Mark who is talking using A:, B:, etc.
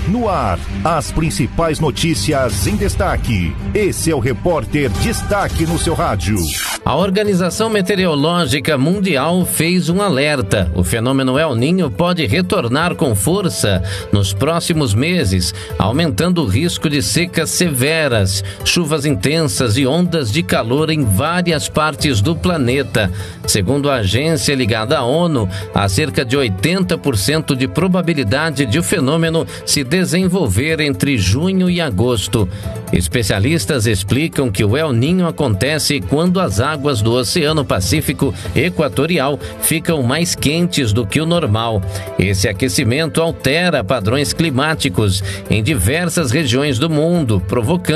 A: No ar, as principais notícias em destaque. Esse é o Repórter Destaque no seu rádio.
B: A Organização Meteorológica Mundial fez um alerta. O fenômeno El Niño pode retornar com força nos próximos meses, aumentando o risco de secas severas, chuvas intensas e ondas de calor em várias partes do planeta. Segundo a agência ligada à ONU, há cerca de 80% de probabilidade de o fenômeno se desenvolver entre junho e agosto. Especialistas explicam que o El Niño acontece quando as águas do Oceano Pacífico Equatorial ficam mais quentes do que o normal. Esse aquecimento altera padrões climáticos em diversas regiões do mundo, provocando